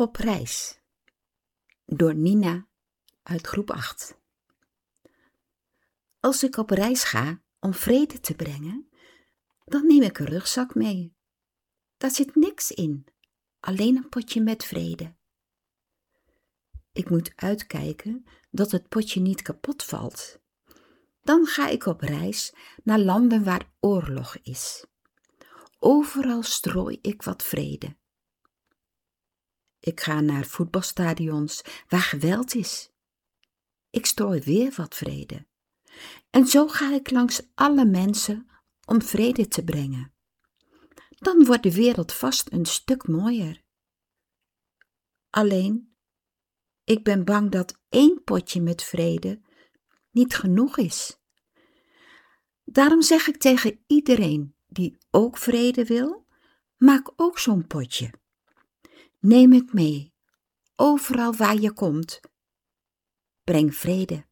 Op reis door Nina uit groep 8. Als ik op reis ga om vrede te brengen, dan neem ik een rugzak mee. Daar zit niks in, alleen een potje met vrede. Ik moet uitkijken dat het potje niet kapot valt. Dan ga ik op reis naar landen waar oorlog is. Overal strooi ik wat vrede. Ik ga naar voetbalstadions waar geweld is. Ik strooi weer wat vrede. En zo ga ik langs alle mensen om vrede te brengen. Dan wordt de wereld vast een stuk mooier. Alleen, ik ben bang dat 1 potje met vrede niet genoeg is. Daarom zeg ik tegen iedereen die ook vrede wil, maak ook zo'n potje. Neem het mee, overal waar je komt. Breng vrede.